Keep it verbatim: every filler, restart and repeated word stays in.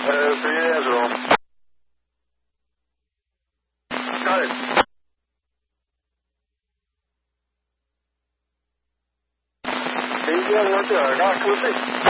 Uh, three as well. Got it. India one two, got two six.